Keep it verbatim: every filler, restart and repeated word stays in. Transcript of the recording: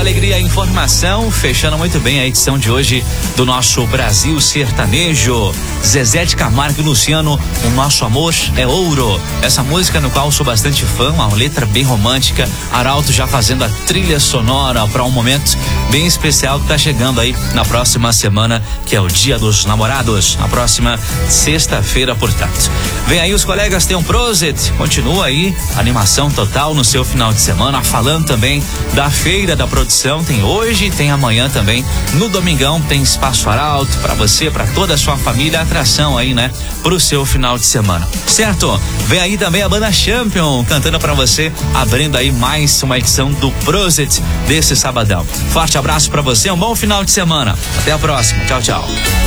alegria, a informação, fechando muito bem a edição de hoje do nosso Brasil Sertanejo. Zezé de Camargo e Luciano, O Nosso Amor é Ouro. Essa música no qual eu sou bastante fã, uma letra bem romântica. Arauto já fazendo a trilha sonora para um momento bem especial que tá chegando aí na próxima semana, que é o Dia dos Namorados, na próxima sexta-feira, portanto. Vem aí os colegas, tem um Prosit, continua aí, animação total no seu final de semana, falando também da feira da produção, tem hoje, tem amanhã também, no domingão tem Espaço Arauto para você, para toda a sua família, atração aí, né, pro seu final de semana, certo? Vem aí também a banda Champion cantando para você, abrindo aí mais uma edição do Prosit desse sabadão. Forte abraço para você, um bom final de semana, até a próxima, tchau, tchau.